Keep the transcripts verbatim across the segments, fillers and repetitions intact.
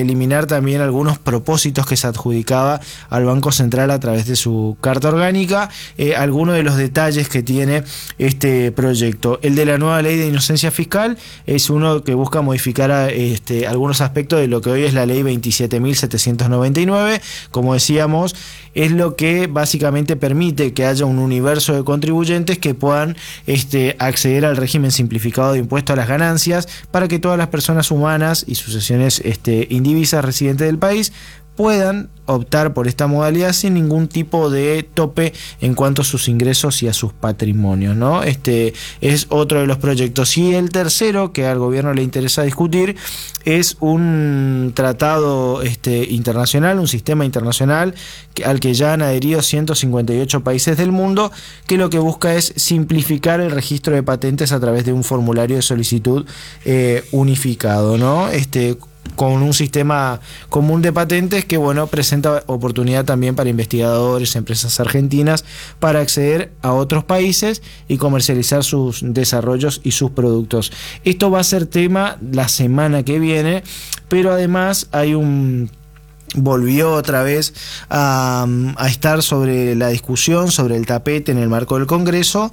eliminar también algunos propósitos que se adjudicaba al Banco Central a través de su carta orgánica, eh, algunos de los detalles que tiene este proyecto. El de la nueva ley de inocencia fiscal es uno que busca modificar a, este, algunos aspectos de lo que hoy es la ley veintisiete mil setecientos noventa y nueve, como decíamos, es lo que básicamente permite que haya un universo de contribuyentes que puedan este, acceder al régimen simplificado de impuesto a las ganancias para que todas las personas humanas y sucesiones este, indivisas residentes del país puedan optar por esta modalidad sin ningún tipo de tope en cuanto a sus ingresos y a sus patrimonios, ¿no? Este es otro de los proyectos. Y el tercero, que al gobierno le interesa discutir, es un tratado este, internacional, un sistema internacional que, al que ya han adherido ciento cincuenta y ocho países del mundo, que lo que busca es simplificar el registro de patentes a través de un formulario de solicitud eh, unificado, ¿no? Este con un sistema común de patentes que, bueno, presenta oportunidad también para investigadores, empresas argentinas, para acceder a otros países y comercializar sus desarrollos y sus productos. Esto va a ser tema la semana que viene, pero además hay un... volvió otra vez a, a estar sobre la discusión, sobre el tapete en el marco del Congreso,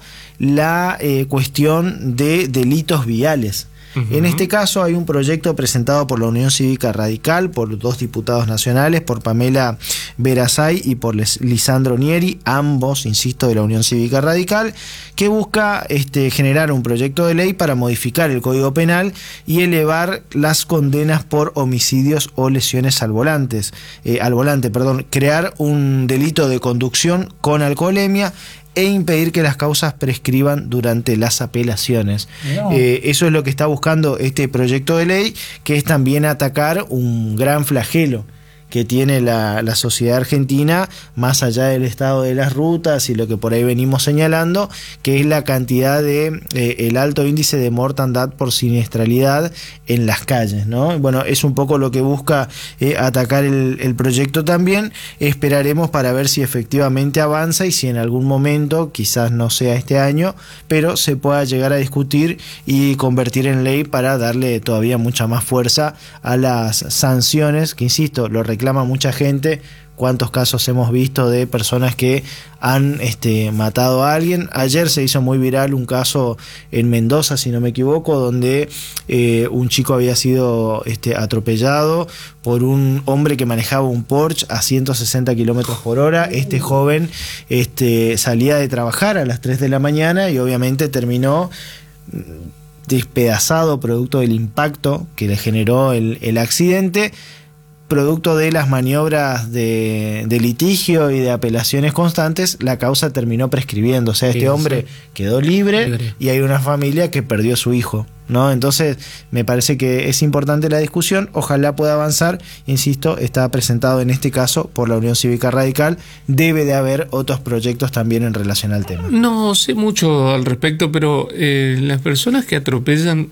la eh, cuestión de delitos viales. Uh-huh. En este caso hay un proyecto presentado por la Unión Cívica Radical, por dos diputados nacionales, por Pamela Verazay y por Lisandro Nieri, ambos, insisto, de la Unión Cívica Radical, que busca este, generar un proyecto de ley para modificar el Código Penal y elevar las condenas por homicidios o lesiones al volantes, eh, al volante, perdón, crear un delito de conducción con alcoholemia e impedir que las causas prescriban durante las apelaciones. No. Eh, eso es lo que está buscando este proyecto de ley, que es también atacar un gran flagelo que tiene la, la sociedad argentina, más allá del estado de las rutas y lo que por ahí venimos señalando, que es la cantidad de eh, el alto índice de mortandad por siniestralidad en las calles, ¿no? Bueno, es un poco lo que busca eh, atacar el, el proyecto también. Esperaremos para ver si efectivamente avanza y si en algún momento, quizás no sea este año, pero se pueda llegar a discutir y convertir en ley para darle todavía mucha más fuerza a las sanciones, que insisto, lo reclama mucha gente. Cuántos casos hemos visto de personas que han este, matado a alguien. Ayer se hizo muy viral un caso en Mendoza, si no me equivoco, donde eh, un chico había sido este, atropellado por un hombre que manejaba un Porsche a ciento sesenta kilómetros por hora. Este joven este, salía de trabajar a las tres de la mañana y obviamente terminó despedazado producto del impacto que le generó el, el accidente, producto de las maniobras de, de litigio y de apelaciones constantes. La causa terminó prescribiendo, o sea, este sí, hombre sí. quedó libre, libre y hay una familia que perdió a su hijo, ¿no? Entonces me parece que es importante la discusión, ojalá pueda avanzar. Insisto, está presentado en este caso por la Unión Cívica Radical. Debe de haber otros proyectos también en relación al tema. No sé mucho al respecto, pero eh, las personas que atropellan,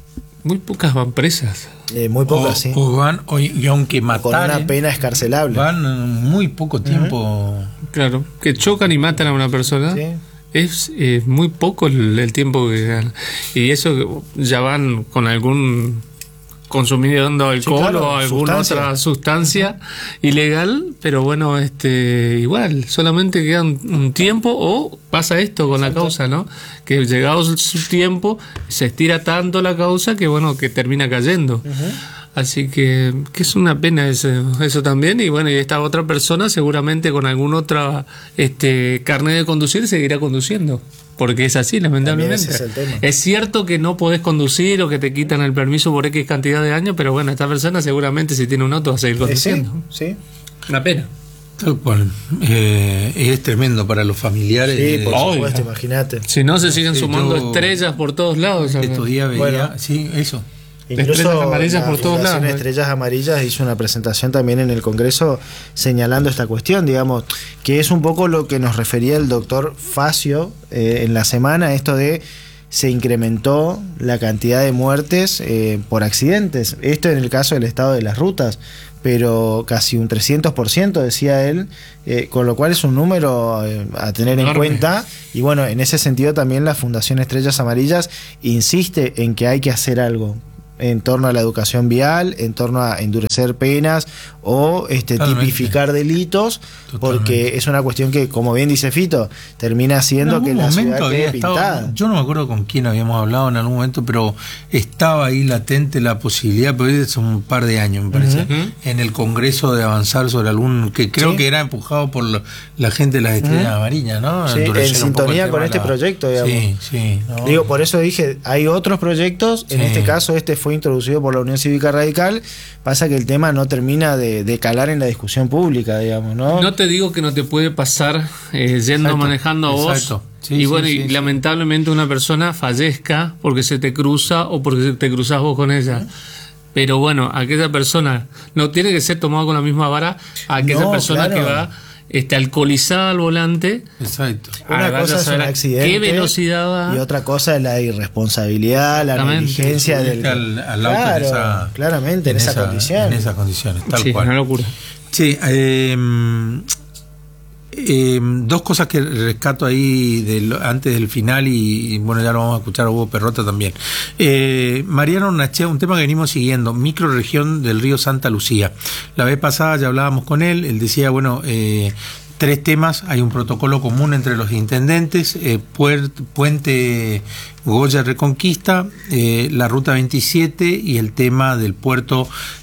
muy pocas van presas. Eh, muy pocas, o, sí. O van, o, y aunque matan, con una pena escarcelable. Van muy poco tiempo. Uh-huh. Claro, que chocan y matan a una persona. Sí. Es eh, muy poco el, el tiempo que dan. Y eso ya van con algún consumiendo alcohol, sí, claro, o alguna sustancia. otra sustancia ilegal, pero bueno, este igual, solamente queda un, un tiempo o pasa esto con Exacto. la causa, ¿no? Que llegado su tiempo, se estira tanto la causa que bueno, que termina cayendo. Uh-huh. Así que, que es una pena eso, eso también. Y bueno, y esta otra persona seguramente con alguna otra este, carnet de conducir seguirá conduciendo. Porque es así, lamentablemente. Es, el tema. Es cierto que no podés conducir o que te quitan el permiso por X cantidad de años, pero bueno, esta persona seguramente si tiene un auto va a seguir conduciendo. Sí, sí. Una pena. Bueno, eh, es tremendo para los familiares. Sí, por eh, supuesto, imagínate. Si no, se siguen sí, sumando yo, estrellas por todos lados. Estos días veía, bueno, sí, eso. Incluso estrellas amarillas por todos lados. La Estrellas Amarillas hizo una presentación también en el Congreso señalando esta cuestión, digamos, que es un poco lo que nos refería el doctor Facio eh, en la semana, esto de se incrementó la cantidad de muertes eh, por accidentes. Esto en el caso del estado de las rutas, pero casi un trescientos por ciento decía él, eh, con lo cual es un número eh, a tener enorme en cuenta. Y bueno, en ese sentido también la Fundación Estrellas Amarillas insiste en que hay que hacer algo. en torno a la educación vial, en torno a endurecer penas o este, tipificar delitos, Totalmente. Porque es una cuestión que, como bien dice Fito, termina haciendo que la ciudad quede pintada. Estado, yo no me acuerdo con quién habíamos hablado en algún momento, pero estaba ahí latente la posibilidad, pero es un par de años me parece, uh-huh. en el Congreso de avanzar sobre algún, que creo ¿Sí? que era empujado por la, la gente de las Estrellas uh-huh. Amarillas, ¿no? Sí, en sintonía con este la... proyecto, digamos. Sí, sí. No. Digo, por eso dije, hay otros proyectos, en sí. este caso este fue introducido por la Unión Cívica Radical, pasa que el tema no termina de, de calar en la discusión pública, digamos, ¿no? No te digo que no te puede pasar eh, yendo Exacto. manejando a vos. Exacto. Sí, y bueno, sí, sí, y sí. lamentablemente una persona fallezca porque se te cruza o porque te cruzas vos con ella. Pero bueno, aquella persona no tiene que ser tomado con la misma vara a aquella no, persona claro. que va este, alcoholizada al volante. Exacto. Una cosa es un accidente qué velocidad va. Y otra cosa es la irresponsabilidad, la negligencia del al, al auto claro, en esa, claramente en, en esa, esa condición. En esas condiciones, tal sí, cual. Una locura. Sí, eh, Eh, dos cosas que rescato ahí de lo, antes del final y, y bueno, ya lo vamos a escuchar a Hugo Perrota también. eh, Mariano Ornachea, un tema que venimos siguiendo, microrregión del río Santa Lucía. La vez pasada ya hablábamos con él, él decía, bueno, eh, tres temas, hay un protocolo común entre los intendentes, eh, Puer, Puente Goya Reconquista, eh, la Ruta veintisiete y el tema del puerto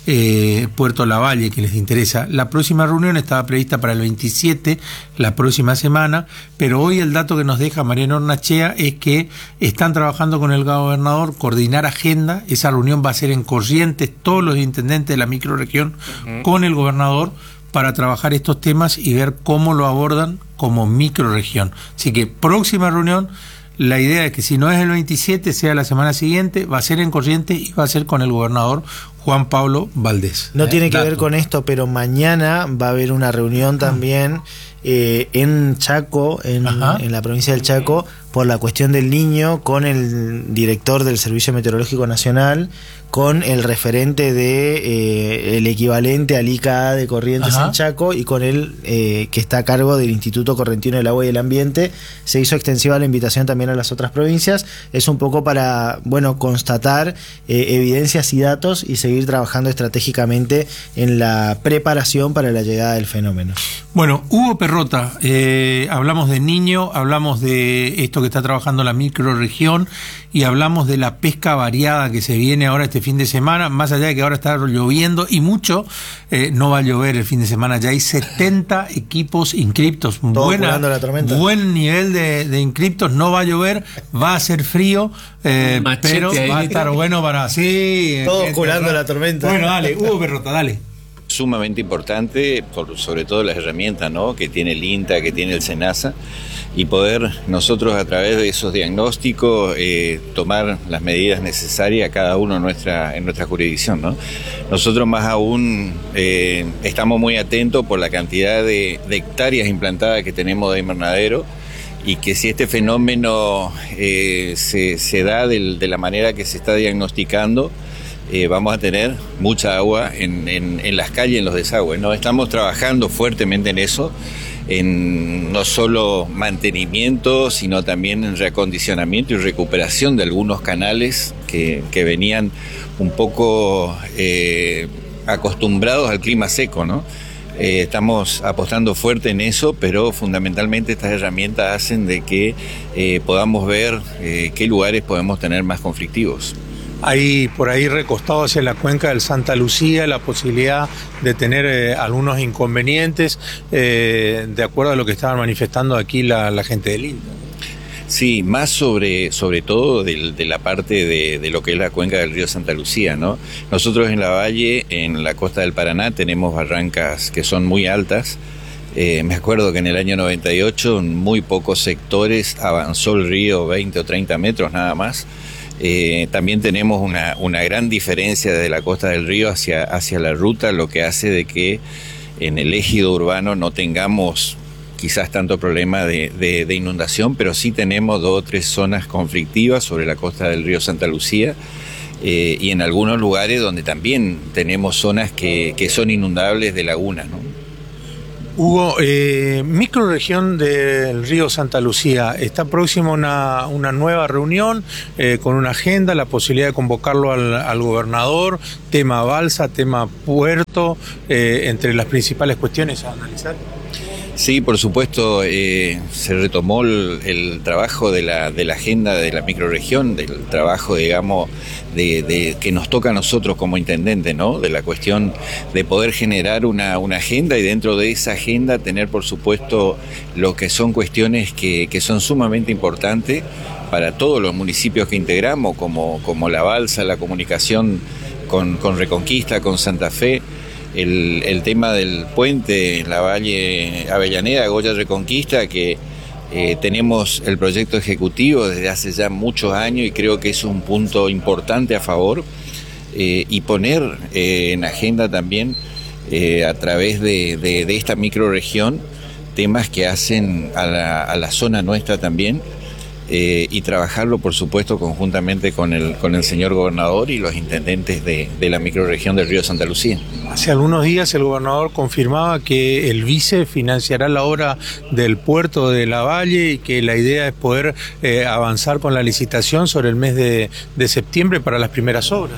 eh, Puerto Lavalle, que les interesa. La próxima reunión estaba prevista para el veintisiete, la próxima semana, pero hoy el dato que nos deja Mariano Ornachea es que están trabajando con el gobernador, coordinar agenda, esa reunión va a ser en Corrientes, todos los intendentes de la microrregión uh-huh. con el gobernador, para trabajar estos temas y ver cómo lo abordan como microrregión. Así que próxima reunión, la idea es que si no es el veintisiete, sea la semana siguiente, va a ser en Corrientes y va a ser con el gobernador Juan Pablo Valdés. No ¿Eh? tiene que Dato. ver con esto, pero mañana va a haber una reunión también eh, en Chaco, en, en la provincia del Chaco, por la cuestión del niño, con el director del Servicio Meteorológico Nacional, con el referente de eh, el equivalente al I C A A de Corrientes Ajá. en Chaco y con el eh, que está a cargo del Instituto Correntino del Agua y el Ambiente. Se hizo extensiva la invitación también a las otras provincias. Es un poco para, bueno, constatar eh, evidencias y datos y seguir trabajando estratégicamente en la preparación para la llegada del fenómeno. Bueno, Hugo Perrota, eh, hablamos de niño, hablamos de esto que está trabajando la microrregión y hablamos de la pesca variada que se viene ahora este fin de semana, más allá de que ahora está lloviendo y mucho, eh, no va a llover el fin de semana, ya hay setenta equipos inscriptos, Buena, la tormenta. Buen nivel de, de inscriptos, no va a llover, va a ser frío, eh, pero va a estar bueno para sí. Todos curando la tormenta. Bueno, dale, Hugo Perrota, dale. Sumamente importante, por, sobre todo las herramientas, ¿no?, que tiene el INTA, que tiene el SENASA, y poder nosotros a través de esos diagnósticos eh, tomar las medidas necesarias cada uno en nuestra, en nuestra jurisdicción, ¿no? Nosotros más aún eh, estamos muy atentos por la cantidad de, de hectáreas implantadas que tenemos de invernadero, y que si este fenómeno eh, se, se da de, de la manera que se está diagnosticando, Eh, vamos a tener mucha agua en, en, en las calles, en los desagües, ¿no? Estamos trabajando fuertemente en eso, en no solo mantenimiento, sino también en reacondicionamiento y recuperación de algunos canales que, que venían un poco eh, acostumbrados al clima seco, ¿no? Eh, estamos apostando fuerte en eso, pero fundamentalmente estas herramientas hacen de que eh, podamos ver eh, qué lugares podemos tener más conflictivos. Hay por ahí recostado hacia la cuenca del Santa Lucía la posibilidad de tener eh, algunos inconvenientes, eh, de acuerdo a lo que estaban manifestando aquí la, la gente del INTA. Sí, más sobre, sobre todo de, de la parte de, de lo que es la cuenca del río Santa Lucía, ¿no? Nosotros en la valle, en la costa del Paraná, tenemos barrancas que son muy altas. Eh, me acuerdo que en el año noventa y ocho, en muy pocos sectores avanzó el río veinte o treinta metros nada más. Eh, también tenemos una, una gran diferencia desde la costa del río hacia, hacia la ruta, lo que hace de que en el ejido urbano no tengamos quizás tanto problema de, de, de inundación, pero sí tenemos dos o tres zonas conflictivas sobre la costa del río Santa Lucía, eh, y en algunos lugares donde también tenemos zonas que, que son inundables de lagunas, ¿no? Hugo, eh, microrregión del río Santa Lucía, está próxima una, una nueva reunión eh, con una agenda, la posibilidad de convocarlo al, al gobernador, tema balsa, tema puerto, eh, entre las principales cuestiones a analizar. Sí, por supuesto, eh, se retomó el, el trabajo de la, de la agenda de la microrregión, del trabajo, digamos, de, de que nos toca a nosotros como intendente, ¿no? De la cuestión de poder generar una, una agenda y dentro de esa agenda tener, por supuesto, lo que son cuestiones que, que son sumamente importantes para todos los municipios que integramos, como, como la balsa, la comunicación con, con Reconquista, con Santa Fe. El, el tema del puente en la Valle Avellaneda, Goya Reconquista, que eh, tenemos el proyecto ejecutivo desde hace ya muchos años y creo que es un punto importante a favor eh, y poner eh, en agenda también eh, a través de, de, de esta microrregión temas que hacen a la, a la zona nuestra también. Eh, y trabajarlo, por supuesto, conjuntamente con el, con el señor gobernador y los intendentes de, de la microrregión del río Santa Lucía. Hace algunos días el gobernador confirmaba que el vice financiará la obra del puerto de la Valle y que la idea es poder eh, avanzar con la licitación sobre el mes de, de septiembre para las primeras obras.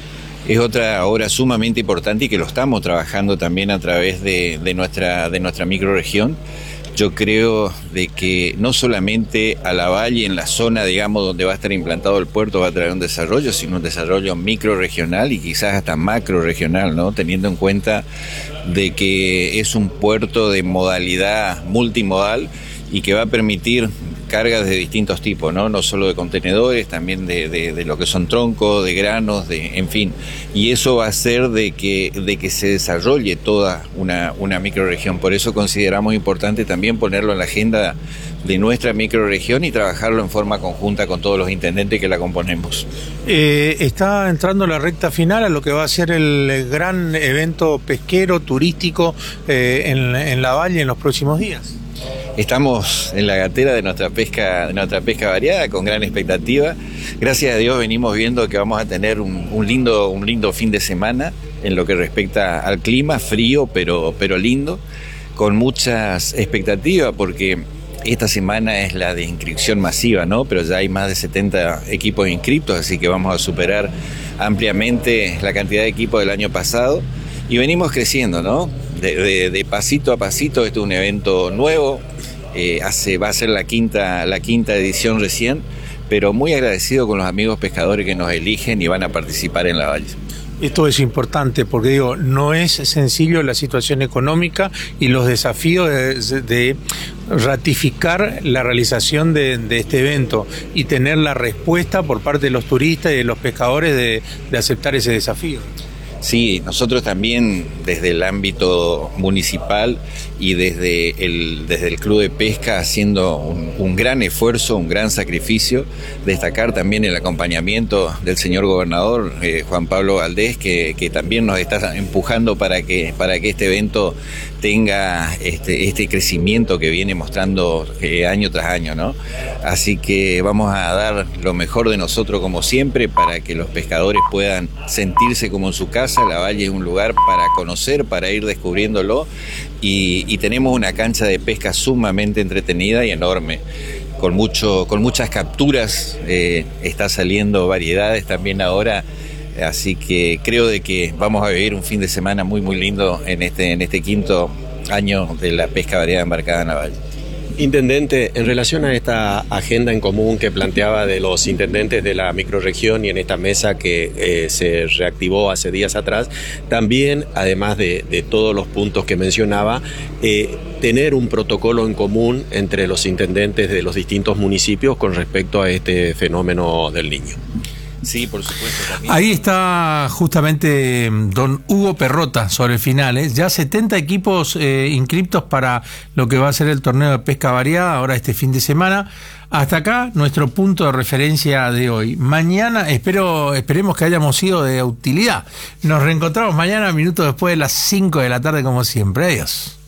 Es otra obra sumamente importante y que lo estamos trabajando también a través de, de, nuestra, de nuestra microrregión. Yo creo de que no solamente a la Valle, en la zona, digamos, donde va a estar implantado el puerto, va a traer un desarrollo, sino un desarrollo microrregional y quizás hasta macrorregional, ¿no? Teniendo en cuenta de que es un puerto de modalidad multimodal y que va a permitir cargas de distintos tipos, ¿no? No solo de contenedores, también de, de, de lo que son troncos, de granos, de, en fin. Y eso va a hacer de que, de que se desarrolle toda una, una microrregión. Por eso consideramos importante también ponerlo en la agenda de nuestra microrregión y trabajarlo en forma conjunta con todos los intendentes que la componemos. Eh, está entrando la recta final a lo que va a ser el gran evento pesquero, turístico eh, en, en la Valle en los próximos días. Estamos en la gatera de nuestra pesca, de nuestra pesca variada, con gran expectativa. Gracias a Dios venimos viendo que vamos a tener un, un lindo, un lindo fin de semana en lo que respecta al clima, frío pero, pero lindo, con muchas expectativas porque esta semana es la de inscripción masiva, ¿no? Pero ya hay más de setenta equipos inscriptos, así que vamos a superar ampliamente la cantidad de equipos del año pasado y venimos creciendo, ¿no? De, de, de pasito a pasito. Este es un evento nuevo, eh, hace, va a ser la quinta, la quinta edición recién, pero muy agradecido con los amigos pescadores que nos eligen y van a participar en la Valle. Esto es importante porque digo, no es sencillo la situación económica y los desafíos de, de ratificar la realización de, de este evento y tener la respuesta por parte de los turistas y de los pescadores de, de aceptar ese desafío. Sí, nosotros también desde el ámbito municipal y desde el, desde el Club de Pesca haciendo un, un gran esfuerzo, un gran sacrificio, destacar también el acompañamiento del señor gobernador eh, Juan Pablo Valdés, que, que también nos está empujando para que, para que este evento tenga este, este crecimiento que viene mostrando eh, año tras año, ¿no? Así que vamos a dar lo mejor de nosotros como siempre para que los pescadores puedan sentirse como en su casa. La Valle es un lugar para conocer, para ir descubriéndolo y, y tenemos una cancha de pesca sumamente entretenida y enorme, con, mucho, con muchas capturas, eh, está saliendo variedades también ahora, así que creo de que vamos a vivir un fin de semana muy muy lindo en este, en este quinto año de la pesca variada embarcada en la Valle. Intendente, en relación a esta agenda en común que planteaba de los intendentes de la microrregión y en esta mesa que eh, se reactivó hace días atrás, también, además de, de todos los puntos que mencionaba, eh, tener un protocolo en común entre los intendentes de los distintos municipios con respecto a este fenómeno del Niño. Sí, por supuesto. También. Ahí está justamente don Hugo Perrota sobre finales. Ya setenta equipos eh, inscriptos para lo que va a ser el torneo de pesca variada ahora este fin de semana. Hasta acá nuestro punto de referencia de hoy. Mañana espero esperemos que hayamos sido de utilidad. Nos reencontramos mañana minutos después de las cinco de la tarde como siempre. Adiós.